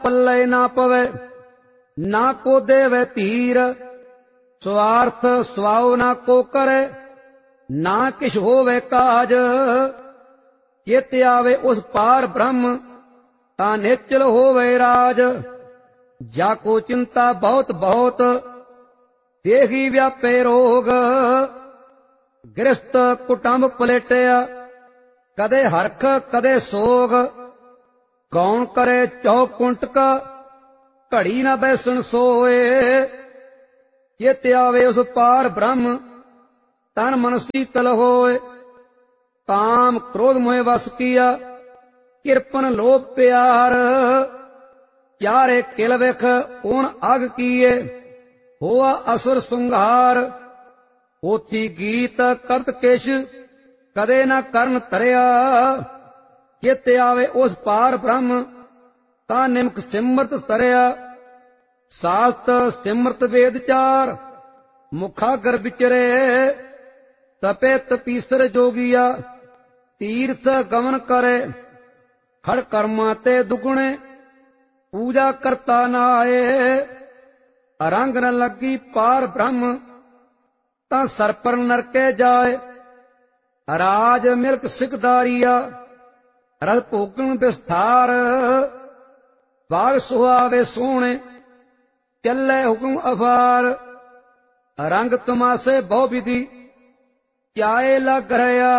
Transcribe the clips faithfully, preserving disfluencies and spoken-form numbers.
ਪੱਲੇ ਨਾ ਪਵੇ, ਨਾ ਕੋ ਦੇਵੇ ਧੀਰ। ਸਵਾਰਥ ਸਵਾਉ ਨਾ ਕੋ ਕਰੇ, ਨਾ ਕਿਛ ਹੋਵੇ ਕਾਜ। ਚਿਤ ਆਵੇ ਉਸ ਪਾਰ ਬ੍ਰਹਮ, ਤਾਂ ਨਿਚਲ ਹੋਵੇ ਰਾਜ। ਜਾ ਕੋ ਚਿੰਤਾ ਬਹੁਤ ਬਹੁਤ, ਦੇਹੀ ਵਿਆਪੇ ਰੋਗ। ਗ੍ਰਸਤ ਕੁਟੰਬ ਪਲੇਟਿਆ, ਕਦੇ ਹਰਖ ਕਦੇ ਸੋਗ। ਕੌਣ ਕਰੇ ਚੌਕੁੰਟਕ, ਘੜੀ ਨਾ ਬੈਸਣ ਸੋਏ। ਚਿਤ ਆਵੇ ਉਸ ਪਾਰ ਬ੍ਰਹਮ, ਤਨ ਮਨ ਸੀਤਲ ਹੋਏ। ਕਾਮ ਕ੍ਰੋਧ ਮੋਹ ਵਸ ਕੀਆ, ਕਿਰਪਨ ਲੋਭ ਪਿਆਰ। ਚਾਰੇ ਕਿਲ ਵਿਖ ਊਣ ਅਗ ਕੀਏ, ਹੋਆ ਅਸੁਰ ਸੰਘਾਰ। ਪੋਥੀ ਗੀਤ ਕਰਤ ਕਿਛ, ਕਦੇ ਨਾ ਕਰਨ ਧਰਿਆ। ਚਿਤ ਆਵੇ ਉਸ ਪਾਰ ਬ੍ਰਹਮ, ਤਾਂ ਨਿਮਕ ਸਿਮਰਤ ਸਰਿਆ। ਸਾਸਤ ਸਿਮਰਤ ਵੇਦ ਚਾਰ, ਮੁਖਾਗਰ ਵਿਚਰੇ। ਤਪੇ ਤਪੀਸਰ ਜੋਗੀਆ, ਤੀਰਥ ਗਮਨ ਕਰੇ। ਖੜ ਕਰਮਾਂ ਤੇ ਦੁਗਣੇ, ਪੂਜਾ ਕਰਤਾ ਨਾਏ। ਰੰਗ ਨ ਲੱਗੀ ਪਾਰ ਬ੍ਰਹਮ, ਤਾਂ ਸਰਪਰ ਨਰਕੇ ਜਾਏ। ਰਾਜ ਮਿਲਕ ਸਿਕਦਾਰੀਆ, ਰਸ ਭੋਗਣ ਵਿਸਥਾਰ। ਬਾਗ ਸੁਹਾਵੇ ਸੋਹਣੇ, ਚੱਲੇ ਹੁਕਮ ਅਫਾਰ। ਰੰਗ ਤਮਾਸੇ ਬਹੁ ਵਿਧੀ, ਚਾਏ ਲੱਗ ਰਿਹਾ।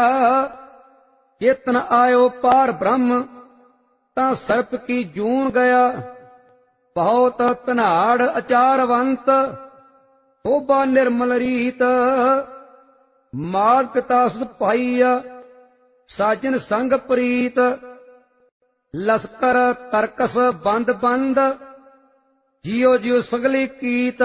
ਚੇਤਨ ਆਇਓ ਪਾਰ ਬ੍ਰਹਮ, ਤਾਂ ਸਰਪ ਕੀ ਜੂਨ ਗਿਆ। ਬਹੁਤ ਧਨਾੜ ਅਚਾਰਵੰਤ, ਸੋਭਾ ਨਿਰਮਲ ਰੀਤ। ਮਾਗ ਪਿਤਾ ਸੁਧ ਪਾਈਆ, ਸਾਜਨ ਸੰਗ ਪ੍ਰੀਤ। ਲਸਕਰ ਤਰਕਸ ਬੰਦ ਬੰਦ, ਜਿਉ ਜਿਉ ਸਗਲੀ ਕੀਤ।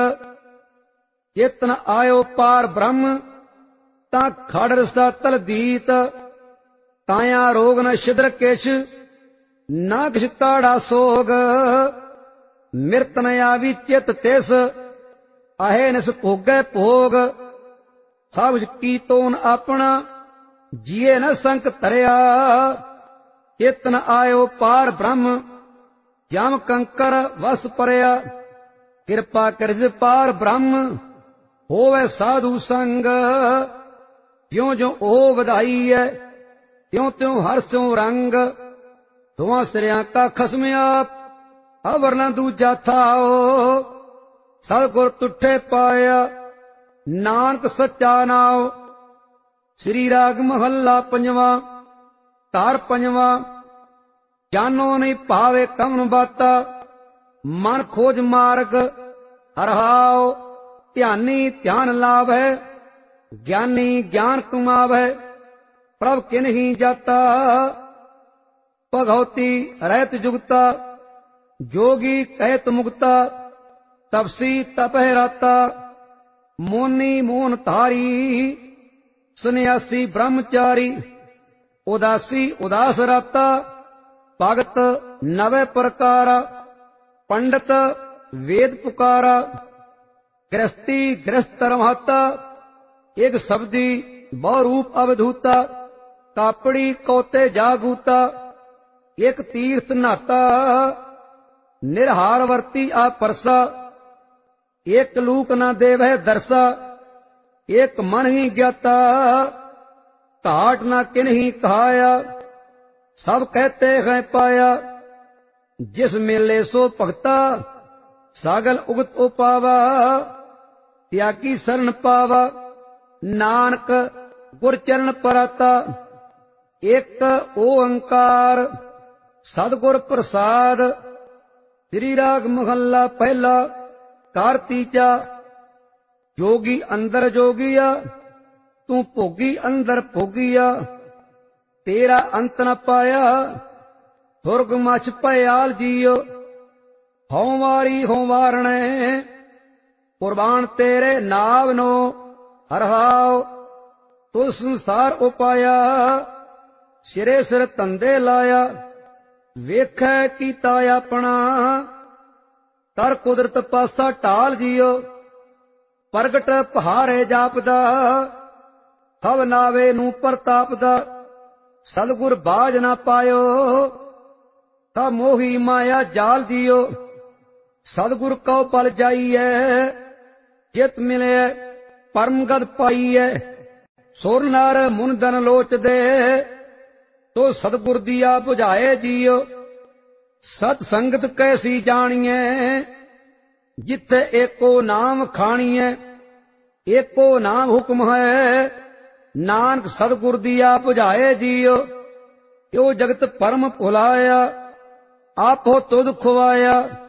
ਚੇਤਨ ਆਇਓ ਪਾਰ ਬ੍ਰਹਮ, ਤਾਂ ਖੜ ਰਸਦਾ ਤਲਦੀਤ। ਕਾਇਆ ਰੋਗ ਨ ਛਿਦਰ ਕਿਛ, ਨਾ ਕਿਛ ਤਾੜਾ ਸੋਗ। ਮਿਰਤ ਨ ਆਵੀ ਚਿਤ ਤਿਸ, ਅਹੇ ਨਿਸ ਭੋਗੈ ਭੋਗ। ਸਭ ਕੀ ਤੋਨ ਆਪਣਾ, ਜੀਏ ਨ ਸੰਕ ਧਰਿਆ। ਚੇਤਨ ਆਇਓ ਪਾਰ ਬ੍ਰਹਮ, ਜਮ ਕੰਕਰ ਵਸ ਪਰਿਆ। ਕਿਰਪਾ ਕਰਿ ਪਾਰ ਬ੍ਰਹਮ, ਹੋਵੇ ਸਾਧੂ ਸੰਗ। ਜਿਉ ਜਿਉ ਉਹ ਵਧਾਈ ਹੈ, ਤਿਉ ਤਿਉ ਹਰ ਸਿਉ ਰੰਗ। ਦੋਹਾਂ ਸਿਰਿਆਂ ਕਾ ਖਸਮ ਆਪ, ਅਵਰ ਨ ਦੂਜਾ ਥਾਉ। ਸਤਿਗੁਰ ਤੁਠੇ ਪਾਇਆ, ਨਾਨਕ ਸੱਚਾ ਨਾਉ। ਸ੍ਰੀ ਰਾਗ ਮਹੱਲਾ ਪੰਜਵਾਂ। ਘਰ ਪੰਜਵਾਂ। ਜਾਨੋ ਨਹੀਂ ਭਾਵੇ ਕਵਨ ਬਾਤਾ, ਮਨ ਖੋਜ ਮਾਰਗ। ਹਰਹਾਉ ਧਿਆਨੀ ਧਿਆਨ ਲਾਵੈ, ਗਿਆਨੀ ਗਿਆਨ ਕਮਾਵੈ। ਪ੍ਰਭ ਕਿਨਹੀ ਜਾਤਾ, ਭਗਉਤੀ ਰਹਿਤ ਜੁਗਤਾ। ਜੋਗੀ ਕਹਿਤ ਮੁਕਤਾ, ਤਪਸੀ ਤਪਹਿ ਰਾਤਾ। ਮੋਨੀ ਮੋਹਨ ਧਾਰੀ, ਸੰਨਿਆਸੀ ਬ੍ਰਹਮਚਾਰੀ। ਉਦਾਸੀ ਉਦਾਸ ਰਾਤਾ, ਭਗਤ ਨਵੇਂ ਪ੍ਰਕਾਰਾ। ਪੰਡਤ ਵੇਦ ਪੁਕਾਰਾ, ਗ੍ਰਸਤੀ ਗ੍ਰਸਤ ਰਮਾਤਾ। ਇਕ ਸਬਦੀ ਬਹੁ ਰੂਪ ਅਵਧੂਤਾ, ਕਾਪੜੀ ਕੋਤੇ ਜਾਗੂਤਾ। ਇਕ ਤੀਰਥ ਨਾਤਾ, ਨਿਰਹਾਰ ਵਰਤੀ ਆ ਪਰਸਾ। ਇਕ ਲੂਕ ਨਾ ਦੇਵੈ ਦਰਸਾ, ਇਕ ਮਨ ਹੀ ਗਿਆਤਾ। ਘਾਟ ਨਾ ਕਿਨਹੀ ਕਹਾਇਆ, ਸਭ ਕਹਤੇ ਹੈ ਪਾਇਆ। ਜਿਸ ਮੇਲੇ ਸੋ ਭਗਤਾ, ਸਾਗਲ ਉਗਤ ਉਪਾਵਾ। ਤਿਆਗੀ ਸਰਨ ਪਾਵਾ, ਨਾਨਕ ਗੁਰ ਚਰਨ ਪਰਾਤਾ। ਇਕ ਓੰਕਾਰ ਸਤਿਗੁਰ ਪ੍ਰਸਾਦ। ਸ੍ਰੀ ਰਾਗ ਮਹੱਲਾ ਪਹਿਲਾ। ਘਰ ਤੀਜਾ। ਜੋਗੀ ਅੰਦਰ ਜੋਗੀਆ, ਤੂੰ ਭੋਗੀ ਅੰਦਰ ਭੋਗੀਆ। ਤੇਰਾ ਅੰਤ ਨ ਪਾਇਆ, ਸੁਰਗ ਮਛ ਭਇਆਲ ਜੀਓ। ਹਉ ਵਾਰੀ ਹਉ ਵਾਰਣੈ, ਕੁਰਬਾਨ ਤੇਰੇ ਨਾਮ ਨੋ। ਹਰਹਾਉ ਤੁ ਸੰਸਾਰ ਉਪਾਇਆ, ਸਿਰੇ ਸਿਰ ਧੰਦੇ ਲਾਇਆ। ਵੇਖੈ ਕੀਤਾ ਆਪਣਾ, ਕਰ ਕੁਦਰਤ ਪਾਸਾ ਢਾਲ ਜੀਓ। ਪ੍ਰਗਟ ਪਹਾਰੇ ਜਾਪਦਾ, ਸਭ ਨਾਵੇ ਨੂੰ ਪ੍ਰਤਾਪਦਾ। ਸਤਿਗੁਰ ਬਾਝ ਨਾ ਪਾਇਓ, ਤਾ ਮੋਹੀ ਮਾਇਆ ਜਾਲ ਦਿਓ। ਸਤਿਗੁਰ ਕਉ ਪਲ ਜਾਈਐ ਚਿਤ ਮਿਲਿਐ ਪਰਮ ਗਦ ਪਾਈਐ। ਸੁਰ ਨਰ ਮੁਨ ਦਨ ਲੋਚਦੇ ਤੋ ਸਤਿਗੁਰ ਦੀਆ 부ਝਾਏ ਜੀਉ। ਸਤ ਸੰਗਤ ਕੈਸੀ ਜਾਣੀਐ ਜਿੱਥੇ ਏਕੋ ਨਾਮ ਖਾਣੀਐ। ਏਕੋ ਨਾਮ ਹੁਕਮ ਹੈ ਨਾਨਕ ਸਤਿਗੁਰ ਦੀਆ 부ਝਾਏ ਜੀਉ। ਜੋ ਜਗਤ ਪਰਮ ਭੁਲਾਇਆ ਆਪੋ ਤੁਧ ਖੁਆਇਆ।